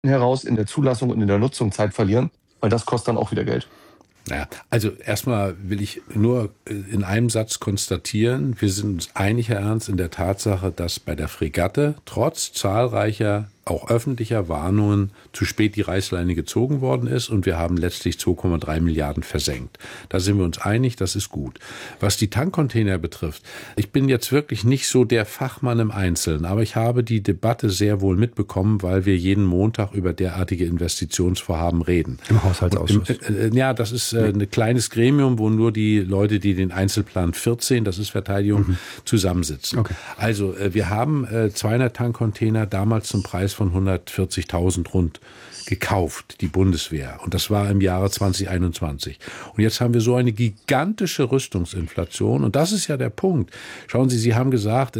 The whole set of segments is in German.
heraus in der Zulassung und in der Nutzung Zeit verlieren, weil das kostet dann auch wieder Geld. Naja, also erstmal will ich nur in einem Satz konstatieren, wir sind uns einig, Herr Ernst, in der Tatsache, dass bei der Fregatte trotz zahlreicher auch öffentlicher Warnungen zu spät die Reißleine gezogen worden ist und wir haben letztlich 2,3 Milliarden versenkt. Da sind wir uns einig, das ist gut. Was die Tankcontainer betrifft, ich bin jetzt wirklich nicht so der Fachmann im Einzelnen, aber ich habe die Debatte sehr wohl mitbekommen, weil wir jeden Montag über derartige Investitionsvorhaben reden. Im Haushaltsausschuss. Ja, das ist ein kleines Gremium, wo nur die Leute, die den Einzelplan 14, das ist Verteidigung, zusammensitzen. Okay. Also wir haben 200 Tankcontainer damals zum Preis von 140.000 rund gekauft, die Bundeswehr. Und das war im Jahre 2021. Und jetzt haben wir so eine gigantische Rüstungsinflation. Und das ist ja der Punkt. Schauen Sie, Sie haben gesagt,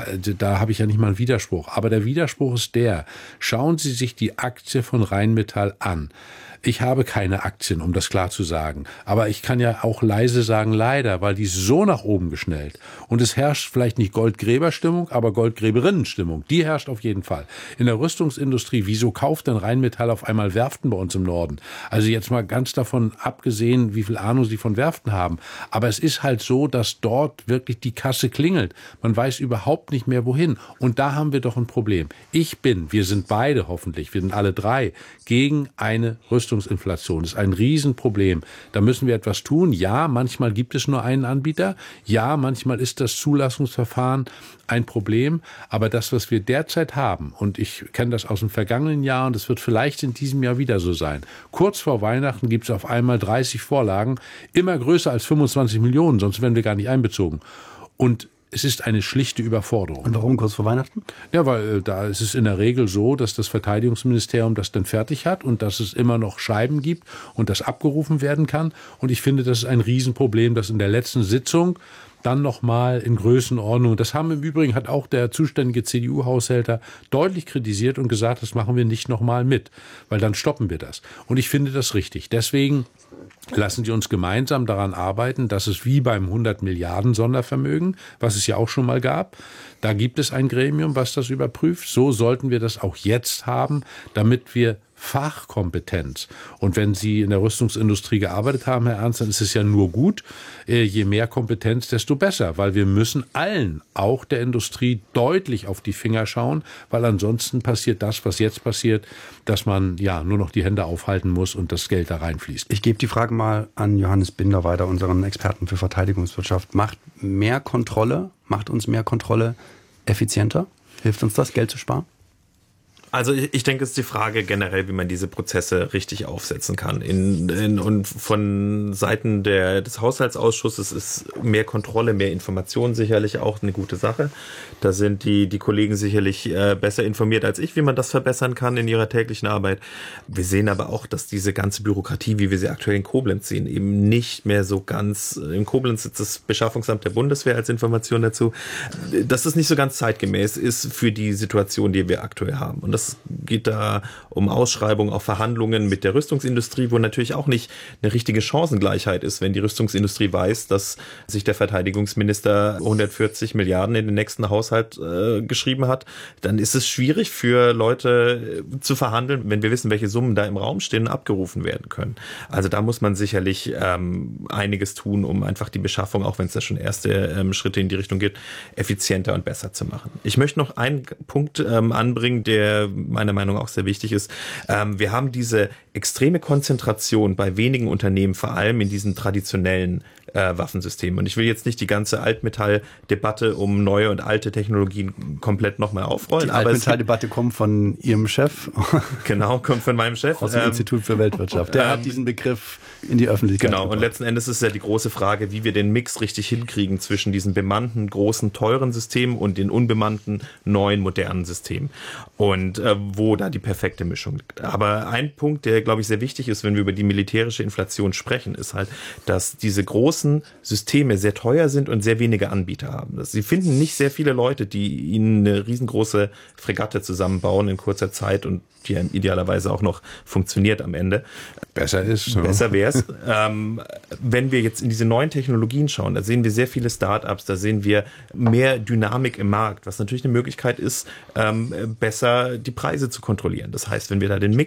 da habe ich ja nicht mal einen Widerspruch. Aber der Widerspruch ist der. Schauen Sie sich die Aktie von Rheinmetall an. Ich habe keine Aktien, um das klar zu sagen. Aber ich kann ja auch leise sagen, leider, weil die ist so nach oben geschnellt. Und es herrscht vielleicht nicht Goldgräberstimmung, aber Goldgräberinnenstimmung. Die herrscht auf jeden Fall. In der Rüstungsindustrie, wieso kauft denn Rheinmetall auf einmal Werften bei uns im Norden? Also jetzt mal ganz davon abgesehen, wie viel Ahnung Sie von Werften haben. Aber es ist halt so, dass dort wirklich die Kasse klingelt. Man weiß überhaupt nicht mehr, wohin. Und da haben wir doch ein Problem. Wir sind beide hoffentlich, wir sind alle drei, gegen eine Rüstungsinflation. Das ist ein Riesenproblem. Da müssen wir etwas tun. Ja, manchmal gibt es nur einen Anbieter. Ja, manchmal ist das Zulassungsverfahren ein Problem. Aber das, was wir derzeit haben, und ich kenne das aus dem vergangenen Jahr, und es wird vielleicht in diesem Jahr wieder so sein. Kurz vor Weihnachten gibt es auf einmal 30 Vorlagen, immer größer als 25 Millionen, sonst werden wir gar nicht einbezogen. Und es ist eine schlichte Überforderung. Und warum kurz vor Weihnachten? Ja, weil da ist es in der Regel so, dass das Verteidigungsministerium das dann fertig hat und dass es immer noch Scheiben gibt und das abgerufen werden kann. Und ich finde, das ist ein Riesenproblem, das in der letzten Sitzung dann nochmal in Größenordnung. Das haben im Übrigen, hat auch der zuständige CDU-Haushälter deutlich kritisiert und gesagt, das machen wir nicht nochmal mit, weil dann stoppen wir das. Und ich finde das richtig. Deswegen lassen Sie uns gemeinsam daran arbeiten, dass es wie beim 100 Milliarden Sondervermögen, was es ja auch schon mal gab, da gibt es ein Gremium, was das überprüft. So sollten wir das auch jetzt haben, damit wir Fachkompetenz. Und wenn Sie in der Rüstungsindustrie gearbeitet haben, Herr Ernst, dann ist es ja nur gut. Je mehr Kompetenz, desto besser, weil wir müssen allen, auch der Industrie, deutlich auf die Finger schauen, weil ansonsten passiert das, was jetzt passiert, dass man ja nur noch die Hände aufhalten muss und das Geld da reinfließt. Ich gebe die Frage mal an Johannes Binder weiter, unseren Experten für Verteidigungswirtschaft. Macht uns mehr Kontrolle effizienter? Hilft uns das, Geld zu sparen? Also ich denke, es ist die Frage generell, wie man diese Prozesse richtig aufsetzen kann. Und von Seiten des Haushaltsausschusses ist mehr Kontrolle, mehr Information sicherlich auch eine gute Sache. Da sind die Kollegen sicherlich besser informiert als ich, wie man das verbessern kann in ihrer täglichen Arbeit. Wir sehen aber auch, dass diese ganze Bürokratie, wie wir sie aktuell in Koblenz sehen, eben nicht mehr so ganz, in Koblenz sitzt das Beschaffungsamt der Bundeswehr als Information dazu, dass das nicht so ganz zeitgemäß ist für die Situation, die wir aktuell haben. Und das geht da um Ausschreibungen, auch Verhandlungen mit der Rüstungsindustrie, wo natürlich auch nicht eine richtige Chancengleichheit ist, wenn die Rüstungsindustrie weiß, dass sich der Verteidigungsminister 140 Milliarden in den nächsten Haushalt geschrieben hat. Dann ist es schwierig für Leute zu verhandeln, wenn wir wissen, welche Summen da im Raum stehen und abgerufen werden können. Also da muss man sicherlich einiges tun, um einfach die Beschaffung, auch wenn es da schon erste Schritte in die Richtung geht, effizienter und besser zu machen. Ich möchte noch einen Punkt anbringen, der meiner Meinung nach auch sehr wichtig ist. Wir haben diese extreme Konzentration bei wenigen Unternehmen, vor allem in diesen traditionellen Waffensystemen. Und ich will jetzt nicht die ganze Altmetall-Debatte um neue und alte Technologien komplett nochmal aufrollen. Die Altmetall-Debatte kommt von Ihrem Chef. Genau, kommt von meinem Chef. Aus dem Institut für Weltwirtschaft. Der hat diesen Begriff in die Öffentlichkeit gebracht. Und letzten Endes ist ja die große Frage, wie wir den Mix richtig hinkriegen zwischen diesen bemannten, großen, teuren Systemen und den unbemannten, neuen, modernen Systemen. Und wo da die perfekte Mischung liegt. Aber ein Punkt, der, glaube ich, sehr wichtig ist, wenn wir über die militärische Inflation sprechen, ist halt, dass diese großen Systeme sehr teuer sind und sehr wenige Anbieter haben. Sie finden nicht sehr viele Leute, die ihnen eine riesengroße Fregatte zusammenbauen in kurzer Zeit und die idealerweise auch noch funktioniert am Ende. Besser ist. Ja. Besser wäre es. Wenn wir jetzt in diese neuen Technologien schauen, da sehen wir sehr viele Startups, da sehen wir mehr Dynamik im Markt, was natürlich eine Möglichkeit ist, besser die Preise zu kontrollieren. Das heißt, wenn wir da den Mix